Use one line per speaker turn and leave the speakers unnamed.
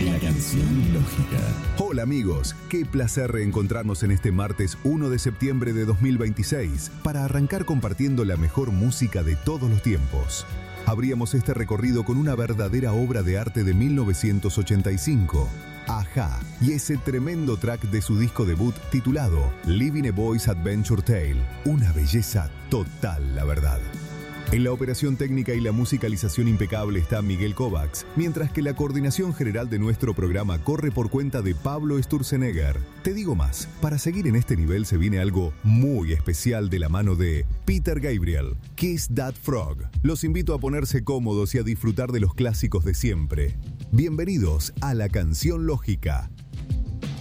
La canción lógica.
Hola amigos, qué placer reencontrarnos en este martes 1 de septiembre de 2026 para arrancar compartiendo la mejor música de todos los tiempos. Abríamos este recorrido con una verdadera obra de arte de 1985, A-ha, y ese tremendo track de su disco debut titulado Living a Boy's Adventure Tale, una belleza total, la verdad. En la operación técnica y la musicalización impecable está Miguel Kovacs, mientras que la coordinación general de nuestro programa corre por cuenta de Pablo Sturzenegger. Te digo más, para seguir en este nivel se viene algo muy especial de la mano de Peter Gabriel, Kiss That Frog. Los invito a ponerse cómodos y a disfrutar de los clásicos de siempre. Bienvenidos a La Canción Lógica,